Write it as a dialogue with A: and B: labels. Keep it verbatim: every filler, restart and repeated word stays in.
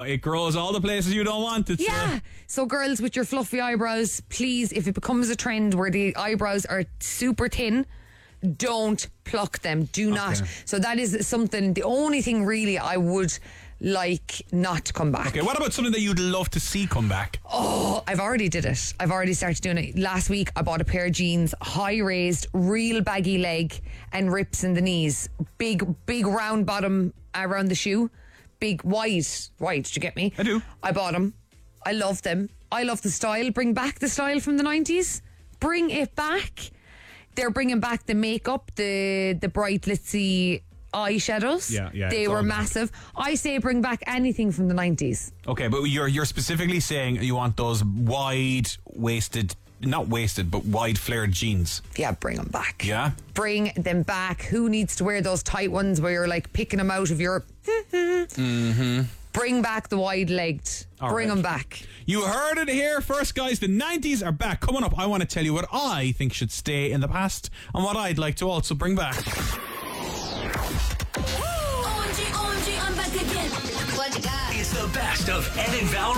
A: it grows all the places you don't want it.
B: Yeah. So girls with your fluffy eyebrows, please, if it becomes a trend where the eyebrows are super thin, don't pluck them. Do not.
A: Okay.
B: So that is something, the only thing really I would like not to come back.
A: Okay, what about something that you'd love to see come back?
B: Oh, I've already did it. I've already started doing it. Last week I bought a pair of jeans, high raised, real baggy leg and rips in the knees. Big, big round bottom around the shoe. Big, wide, wide, do you get me?
A: I do.
B: I bought them. I love them. I love the style. Bring back the style from the nineties. Bring it back. They're bringing back the makeup, the the bright glitzy eyeshadows.
A: Yeah, yeah,
B: They
A: it's
B: were
A: all back.
B: massive. I say bring back anything from the nineties.
A: Okay, but you're you're specifically saying you want those wide waisted, not waisted, but wide flared jeans.
B: Yeah, bring them back.
A: Yeah?
B: Bring them back. Who needs to wear those tight ones where you're like picking them out of your... mm-hmm. Bring back the wide-legged.
A: All
B: Bring
A: right.
B: them back.
A: You heard it here first, guys. The nineties are back. Coming up, I want to tell you what I think should stay in the past and what I'd like to also bring back.
C: O M G, O M G, I'm back again. What you got?
D: It's the best of Ed and Val